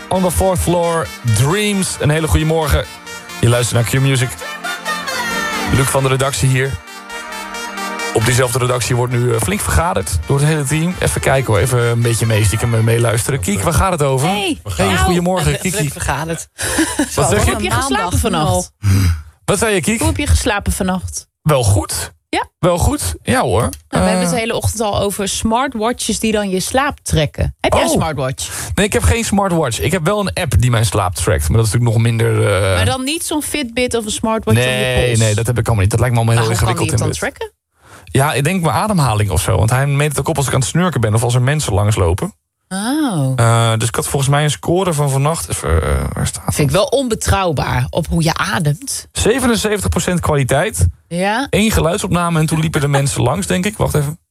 On the Fourth Floor, Dreams. Een hele goede morgen. Je luistert naar Q-Music. Luc van de redactie hier. Op diezelfde redactie wordt nu flink vergaderd door het hele team. Even kijken hoor, even een beetje stiekem meeluisteren. Kiek, waar gaat het over? Hey, goedemorgen, Kiki. Vergaderd. Wat zeg je? Hoe heb je geslapen vannacht? Wat zei je, Kiek? Hoe heb je geslapen vannacht? Wel goed. Ja? Wel goed? Ja hoor. Nou, we hebben het de hele ochtend al over smartwatches die dan je slaap trekken. Heb jij een smartwatch? Nee, ik heb geen smartwatch. Ik heb wel een app die mijn slaap trackt. Maar dat is natuurlijk nog minder... Maar dan niet zo'n Fitbit of een smartwatch op je pols? Nee, dat heb ik allemaal niet. Dat lijkt me allemaal heel ingewikkeld. Hoe kan die het dan tracken? Ja, ik denk mijn ademhaling of zo. Want hij meet het ook op als ik aan het snurken ben... of als er mensen langslopen. Oh. Dus ik had volgens mij een score van vannacht. Even, waar staat dat? Vind ik wel onbetrouwbaar op hoe je ademt. 77% kwaliteit. Ja? 1 geluidsopname en toen liepen de mensen langs, denk ik. Wacht even.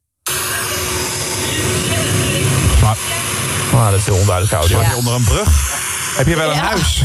Maar dat is heel onduidelijk audio. Ja. Onder een brug. Heb je wel een huis?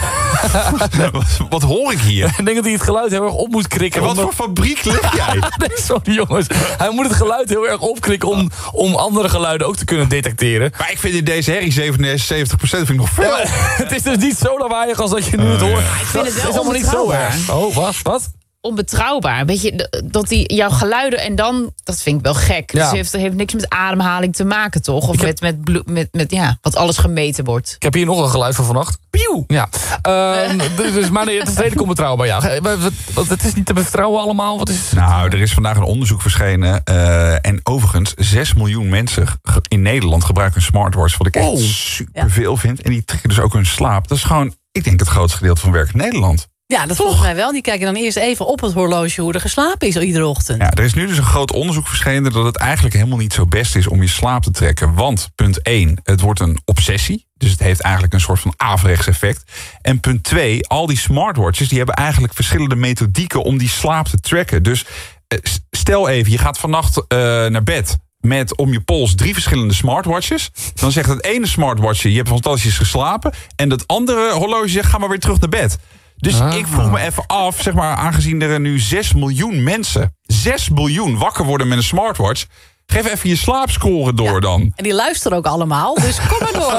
Wat hoor ik hier? Ik denk dat hij het geluid heel erg op moet krikken. En wat voor fabriek lig jij? Nee, sorry jongens. Hij moet het geluid heel erg opkrikken om andere geluiden ook te kunnen detecteren. Maar ik vind in deze herrie 77% vind ik nog veel. Ja, het is dus niet zo lawaaiig als dat je nu het hoort. Ik vind het wel is allemaal niet zo erg. Oh, wat? Onbetrouwbaar. Weet je, dat die jouw geluiden en dan... Dat vind ik wel gek. Ja. Dus het heeft niks met ademhaling te maken, toch? Of met wat alles gemeten wordt. Ik heb hier nog een geluid van vannacht. Pieuw! Ja. Maar nee, het is redelijk onbetrouwbaar, ja. Het is niet te vertrouwen allemaal. Wat is het? Nou, er is vandaag een onderzoek verschenen. En overigens, 6 miljoen mensen in Nederland gebruiken een smartwatch. Wat ik echt superveel vind. En die trekken dus ook hun slaap. Dat is gewoon, ik denk, het grootste gedeelte van werk in Nederland. Ja, dat volgens mij wel. Die kijken dan eerst even op het horloge hoe er geslapen is iedere ochtend. Ja, er is nu dus een groot onderzoek verschenen dat het eigenlijk helemaal niet zo best is om je slaap te trekken. Want punt 1, het wordt een obsessie. Dus het heeft eigenlijk een soort van averechts effect. En punt 2, al die smartwatches die hebben eigenlijk verschillende methodieken om die slaap te tracken. Dus stel even, je gaat vannacht naar bed met om je pols 3 verschillende smartwatches. Dan zegt het ene smartwatchje, je hebt fantastisch geslapen. En dat andere horloge zegt, ga maar weer terug naar bed. Dus ik vroeg me even af, zeg maar, aangezien er nu 6 miljoen mensen... 6 miljoen wakker worden met een smartwatch... Geef even je slaapscore door dan. En die luisteren ook allemaal, dus kom maar door.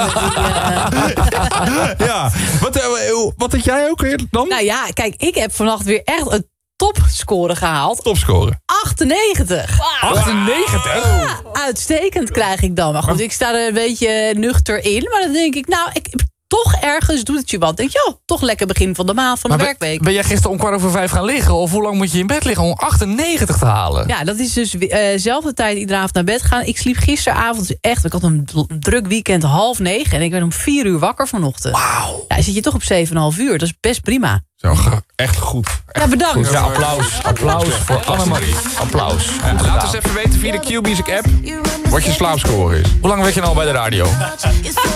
Ja, wat had jij ook weer dan? Nou ja, kijk, ik heb vannacht weer echt een topscore gehaald. Topscore. 98. Wow. 98? Ja, uitstekend krijg ik dan. Maar goed, ik sta er een beetje nuchter in. Maar dan denk ik, nou, toch ergens doet het je wat. Denk je, oh, toch lekker begin van de maand van de werkweek. Ben jij gisteren om 4:15 gaan liggen? Of hoe lang moet je in bed liggen om 98 te halen? Ja, dat is dus zelfde tijd iedere avond naar bed gaan. Ik sliep gisteravond dus echt, ik had een druk weekend 8:30 en ik ben om 4 uur wakker vanochtend. Wauw. Ja, zit je toch op 7,5 uur. Dat is best prima. Zo, echt goed. Ja, bedankt. Ja, applaus voor Annemarie. Applaus. Laat eens even weten via de Q-Music app wat je slaapscore is. Hoe lang werk je nou al bij de radio?